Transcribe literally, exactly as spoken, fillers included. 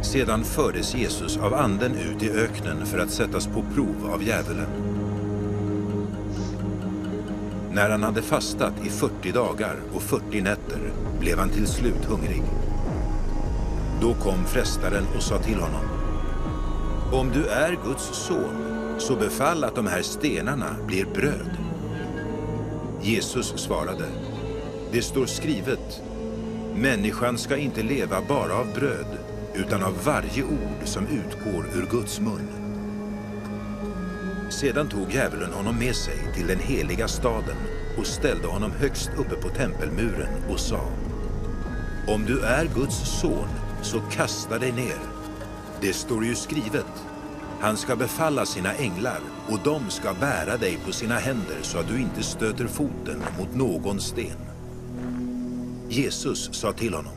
Sedan fördes Jesus av anden ut i öknen för att sättas på prov av djävulen. När han hade fastat i fyrtio dagar och fyrtio nätter blev han till slut hungrig. Då kom frestaren och sa till honom: Om du är Guds son, så befall att de här stenarna blir bröd. Jesus svarade: Det står skrivet, människan ska inte leva bara av bröd, utan av varje ord som utgår ur Guds mun. Sedan tog djävulen honom med sig till den heliga staden och ställde honom högst uppe på tempelmuren och sa: Om du är Guds son, så kasta dig ner. Det står ju skrivet, han ska befalla sina änglar och de ska bära dig på sina händer så att du inte stöter foten mot någon sten. Jesus sa till honom: